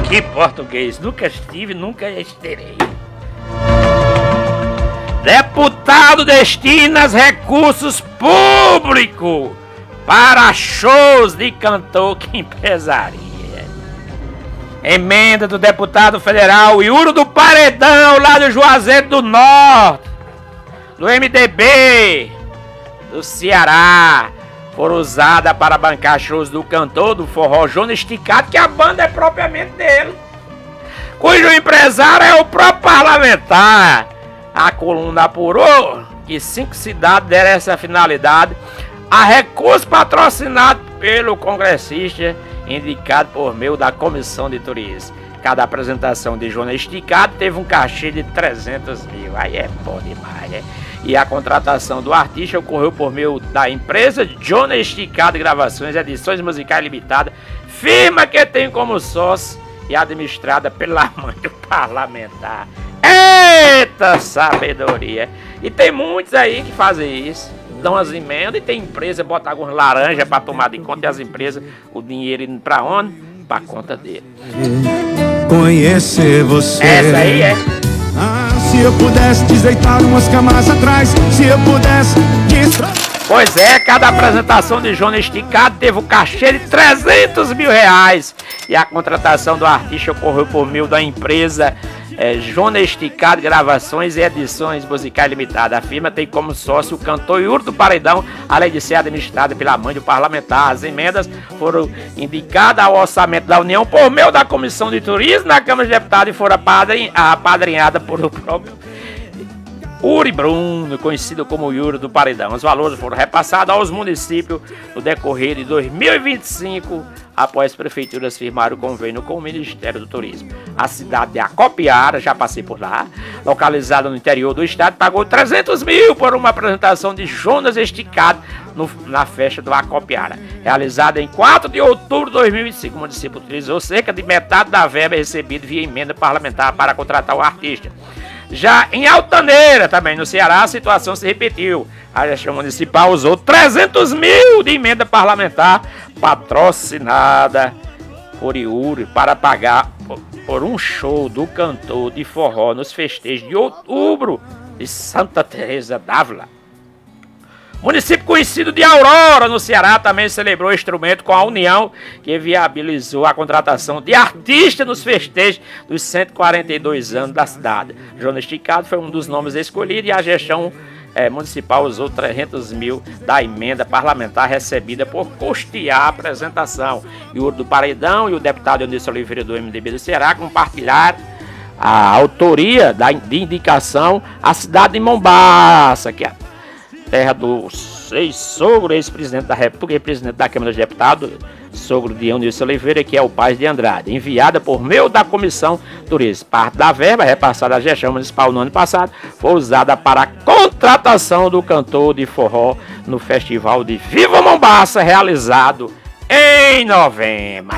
Que português, nunca estive, nunca estarei. Deputado destina recursos públicos para shows de cantor que empresaria. Emenda do deputado federal Yuri do Paredão, lá do Juazeiro do Norte, do MDB, do Ceará, foram usadas para bancar shows do cantor do forró Jonas Esticado, que a banda é propriamente dele, cujo empresário é o próprio parlamentar. A coluna apurou que 5 cidades deram essa finalidade a recurso patrocinado pelo congressista indicado por meio da Comissão de Turismo. Cada apresentação de Jonas Esticado teve um cachê de 300 mil. Aí é bom demais, né? E a contratação do artista ocorreu por meio da empresa Jonas Esticado Gravações e Edições Musicais Limitada, firma que tem como sócio e administrada pela mãe do parlamentar. Eita sabedoria! E tem muitos aí que fazem isso, dão as emendas, e tem empresa, bota algumas laranjas para tomar de conta, e as empresas, o dinheiro indo para onde? Para conta dele. Conhecer você. Essa aí é. Se eu pudesse desdeitar umas camas atrás, se eu pudesse Pois é, cada apresentação de Jonas Esticado teve um cachê de 300 mil reais. E a contratação do artista ocorreu por meio da empresa Jonas Esticado Gravações e Edições Musicais Limitada. A firma tem como sócio o cantor Yuri do Paredão, além de ser administrada pela mãe do parlamentar. As emendas foram indicadas ao orçamento da União por meio da Comissão de Turismo na Câmara de Deputados e foram apadrinhadas por o próprio Uri Bruno, conhecido como Yuri do Paredão. Os valores foram repassados aos municípios no decorrer de 2025, após as prefeituras firmarem o convênio com o Ministério do Turismo. A cidade de Acopiara, já passei por lá, localizada no interior do estado, pagou 300 mil por uma apresentação de Jonas Esticado na festa do Acopiara, realizada em 4 de outubro de 2025. O município utilizou cerca de metade da verba recebida via emenda parlamentar para contratar o artista. Já em Altaneira, também no Ceará, a situação se repetiu. A gestão municipal usou 300 mil de emenda parlamentar patrocinada por Yuri para pagar por um show do cantor de forró nos festejos de outubro de Santa Teresa d'Ávila. Município conhecido de Aurora, no Ceará, também celebrou o instrumento com a União, que viabilizou a contratação de artistas nos festejos dos 142 anos da cidade. Jonas Esticado foi um dos nomes escolhidos e a gestão municipal usou 300 mil da emenda parlamentar recebida por custear a apresentação. Yuri do Paredão e o deputado Eunício Oliveira do MDB do Ceará compartilharam a autoria de indicação à cidade de Mombaça, que é terra do ex-sogro, ex-presidente da República e presidente da Câmara dos Deputados, sogro de Eunício Oliveira, que é o pai de Andrade, enviada por meio da Comissão Turismo. Parte da verba repassada à gestão municipal no ano passado foi usada para a contratação do cantor de forró no Festival de Viva Mombaça, realizado em novembro.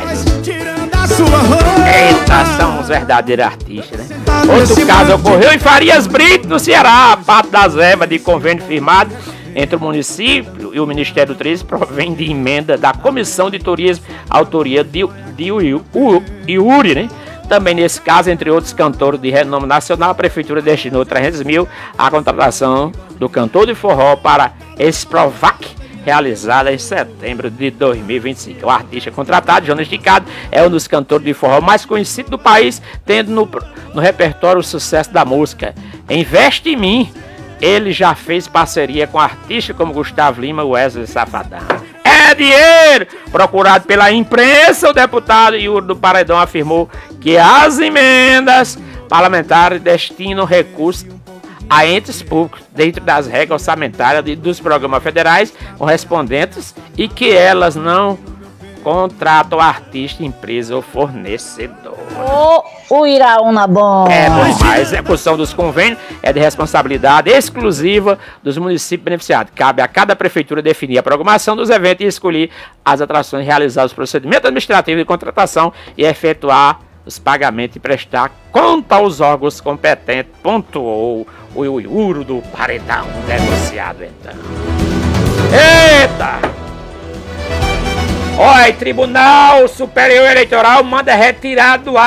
Eita, são os verdadeiros artistas, né? Outro caso ocorreu em Farias Brito, no Ceará. A parte das verbas de convênio firmado entre o município e o Ministério do Turismo provém de emenda da Comissão de Turismo, autoria de Yuri, né? Também nesse caso, entre outros cantores de renome nacional, a Prefeitura destinou 300 mil à contratação do cantor de forró para Esprovac, realizada em setembro de 2025. O artista contratado, Jonas Esticado, é um dos cantores de forró mais conhecidos do país, tendo no repertório o sucesso da música Investe em Mim. Ele já fez parceria com artistas como Gustavo Lima e Wesley Safadão. É dinheiro! Procurado pela imprensa, o deputado Yuri do Paredão afirmou que as emendas parlamentares destinam recursos a entes públicos dentro das regras orçamentárias dos programas federais correspondentes e que elas não contratam artista, empresa ou fornecedor. O Iraúna bom. A execução dos convênios é de responsabilidade exclusiva dos municípios beneficiados. Cabe a cada prefeitura definir a programação dos eventos e escolher as atrações, realizar os procedimentos administrativos de contratação e efetuar os pagamentos e prestar conta aos órgãos competentes, pontuou o Yuri do Paredão, negociado então. Eita! Olha, Tribunal Superior Eleitoral manda retirar do ar